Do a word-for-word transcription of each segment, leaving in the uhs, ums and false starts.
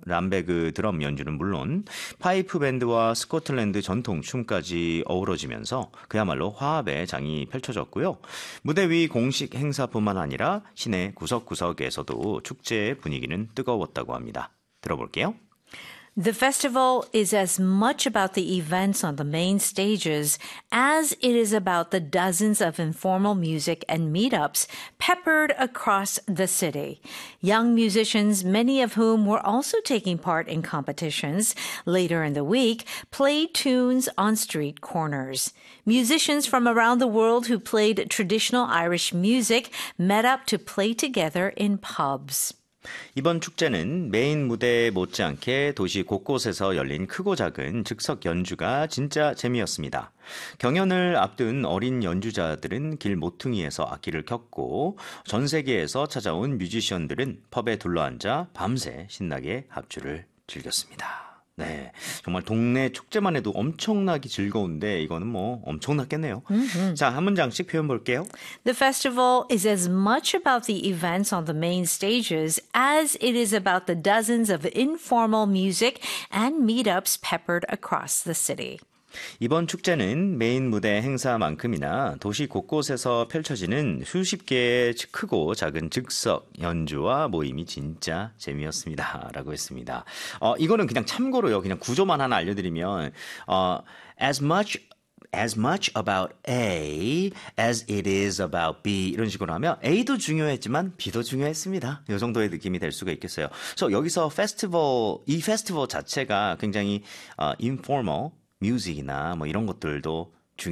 람베그 드럼 연주는 물론 파이프 밴드와 스코틀랜드 전통 춤까지 어우러지면서 그야말로 화합의 장이 펼쳐졌고요. 무대 위 공식 행사뿐만 아니라 시내 구석구석에서도 축제의 분위기는 뜨거웠다고 합니다. 들어볼게요. The festival is as much about the events on the main stages as it is about the dozens of informal music and meetups peppered across the city. Young musicians, many of whom were also taking part in competitions later in the week, played tunes on street corners. Musicians from around the world who played traditional Irish music met up to play together in pubs. 이번 축제는 메인 무대에 못지않게 도시 곳곳에서 열린 크고 작은 즉석 연주가 진짜 재미였습니다. 경연을 앞둔 어린 연주자들은 길 모퉁이에서 악기를 켰고 전 세계에서 찾아온 뮤지션들은 펍에 둘러앉아 밤새 신나게 합주를 즐겼습니다. 네, 정말 동네 축제만 해도 엄청나게 즐거운데 이거는 뭐 엄청났겠네요. Mm-hmm. 자, 한 문장씩 표현 볼게요. The festival is as much about the events on the main stages as it is about the dozens of informal music and meetups peppered across the city. 이번 축제는 메인 무대 행사만큼이나 도시 곳곳에서 펼쳐지는 수십 개의 크고 작은 즉석 연주와 모임이 진짜 재미였습니다. 라고 했습니다. 어, 이거는 그냥 참고로요. 그냥 구조만 하나 알려드리면 어, as much as much about A as it is about B 이런 식으로 하면 A도 중요했지만 B도 중요했습니다. 이 정도의 느낌이 될 수가 있겠어요. 그래서 여기서 페스티벌, 이 페스티벌 자체가 굉장히 어, informal 뮤직이나 뭐 이런 것들도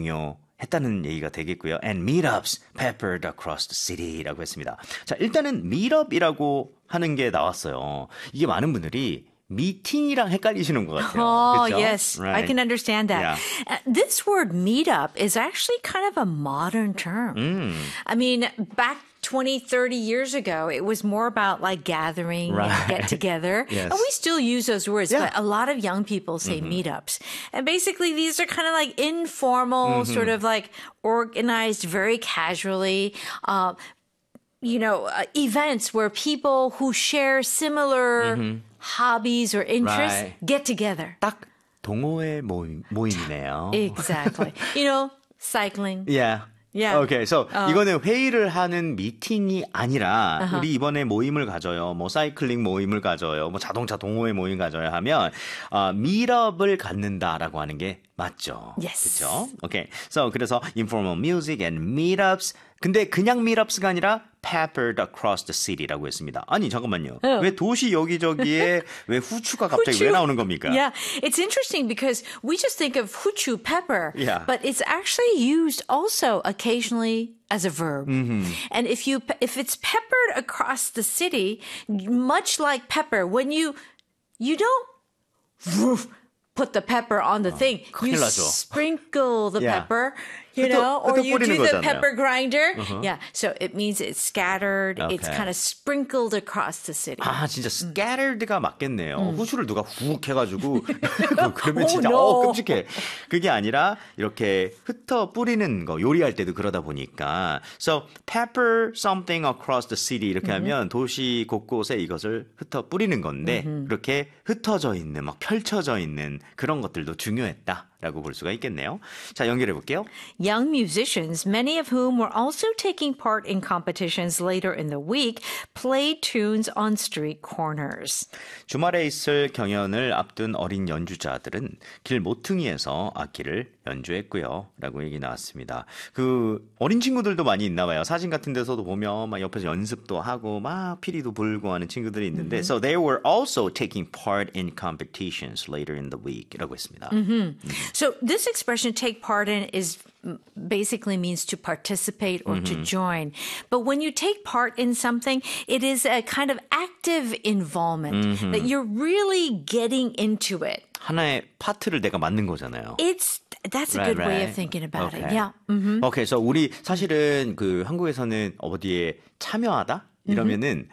중요했다는 얘기가 되겠고요. And meetups peppered across the city라고 했습니다. 자, 일단은 meetup이라고 하는 게 나왔어요. 이게 많은 분들이 미팅이랑 헷갈리시는 것 같아요. Oh, 그렇죠? yes. Right. I can understand that. Yeah. Uh, this word meetup is actually kind of a modern term. Mm. I mean, back twenty, thirty years ago, it was more about like gathering Right. and get together. Yes. And we still use those words, Yeah. but a lot of young people say mm-hmm. meetups. And basically, these are kind of like informal, mm-hmm. sort of like organized very casually. Uh, you know, uh, events where people who share similar mm-hmm. hobbies or interests Right. get together. 딱 동호회 모임, 모임이네요. Exactly. You know, cycling. Yeah. Yeah. Okay, so 어. 이거는 회의를 하는 미팅이 아니라 Uh-huh. 우리 이번에 모임을 가져요. 뭐 사이클링 모임을 가져요. 뭐 자동차 동호회 모임 가져요 하면 어, meetup을 갖는다라고 하는 게 맞죠. Yes. 그렇죠? Okay. So 그래서 informal music and meetups. 근데 그냥 meetups가 아니라 peppered across the city라고 했습니다. 아니 잠깐만요. 어. 왜 도시 여기저기에 왜 후추가 갑자기 후추. 왜 나오는 겁니까? Yeah, it's interesting because we just think of huchu, pepper, Yeah. but it's actually used also occasionally as a verb. Mm-hmm. And if you if it's peppered across the city, much like pepper, when you you don't woof, put the pepper on the thing, you 큰일 나죠. sprinkle the Yeah. pepper. You 흩어- know, or 흩어 you 뿌리는 do the 거잖아요. pepper grinder. Uh-huh. Yeah, so it means it's scattered. It's Okay. kind of sprinkled across the city. 아 진짜 scattered가 맞겠네요. 후추를 누가 훅 해가지고 그러면 Oh, 진짜 no. 어 끔찍해. 그게 아니라 이렇게 흩어 뿌리는 거 요리할 때도 그러다 보니까 so pepper something across the city 이렇게 하면 도시 곳곳에 이것을 흩어 뿌리는 건데 그렇게 흩어져 있는 막 펼쳐져 있는 그런 것들도 중요했다라고 볼 수가 있겠네요. 자 연결해 볼게요. Young musicians, many of whom were also taking part in competitions later in the week, played tunes on street corners. 주말에 있을 경연을 앞둔 어린 연주자들은 길 모퉁이에서 악기를 연주했고요. 라고 얘기 나왔습니다. 그 어린 친구들도 많이 있나 봐요. 사진 같은 데서도 보면 막 옆에서 연습도 하고 막 피리도 불고 하는 친구들이 있는데 mm-hmm. So they were also taking part in competitions later in the week. 라고 했습니다. Mm-hmm. Mm-hmm. So this expression take part in is basically means to participate or mm-hmm. to join. But when you take part in something, it is a kind of active involvement mm-hmm. that you're really getting into it. 하나의 파트를 내가 맡는 거잖아요. It's that's a right, good right. way of thinking about okay. it. Yeah. Mm-hmm. Okay, so 우리 사실은 그 한국에서는 어디에 참여하다 이러면은 mm-hmm.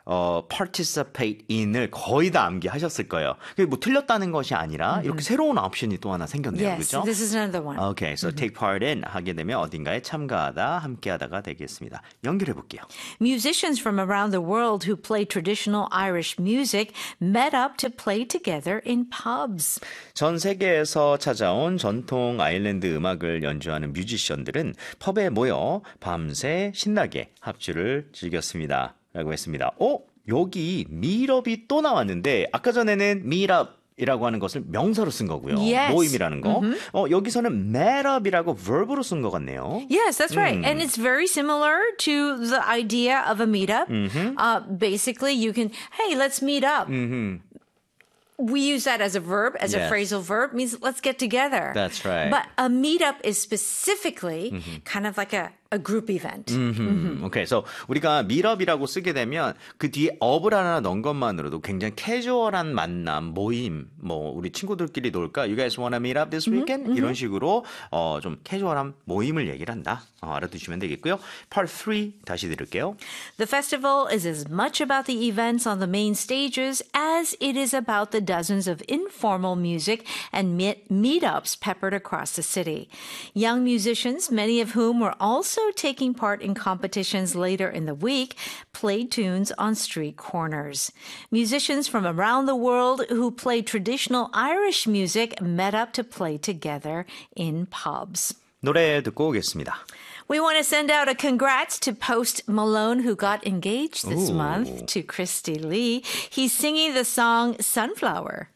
어, participate in을 거의 다 암기하셨을 거예요. 그게 뭐 틀렸다는 것이 아니라 이렇게 새로운 옵션이 또 하나 생겼네요. Yes, 그렇죠? this is another one. Okay, so take part in 하게 되면 어딘가에 참가하다, 함께하다가 되겠습니다. 연결해 볼게요. Musicians from around the world who play traditional Irish music met up to play together in pubs. 전 세계에서 찾아온 전통 아일랜드 음악을 연주하는 뮤지션들은 펍에 모여 밤새 신나게 합주를 즐겼습니다. 라고 했습니다. 어? 여기 meetup이 또 나왔는데 아까 전에는 meetup 이라고 하는 것을 명사로 쓴 거고요. Yes. 모임이라는 거. Mm-hmm. 어, 여기서는 met up이라고 verb로 쓴 것 같네요. Yes, that's right. Mm. And it's very similar to the idea of a meetup. Mm-hmm. Uh, basically, you can, hey, let's meet up. Mm-hmm. We use that as a verb, as yes. a phrasal verb, means let's get together. That's right. But a meetup is specifically mm-hmm. kind of like a, a group event. Mm-hmm. Mm-hmm. Okay, so 우리가 meetup이라고 쓰게 되면 그 뒤에 up을 하나 넣은 것만으로도 굉장히 캐주얼한 만남, 모임, 뭐 우리 친구들끼리 놀까? You guys wanna meet up this weekend? Mm-hmm. 이런 식으로 어, 좀 캐주얼한 모임을 얘기를 한다. 어, 알아두시면 되겠고요. Part three 다시 들을게요. The festival is as much about the events on the main stages as it is about the dozens of informal music and meet- meetups peppered across the city. Young musicians, many of whom were also taking part in competitions later in the week, played tunes on street corners. Musicians from around the world who play traditional Irish music met up to play together in pubs. 노래 듣고 오겠습니다. We want to send out a congrats to Post Malone, who got engaged this Ooh. month to Christy Lee. He's singing the song Sunflower.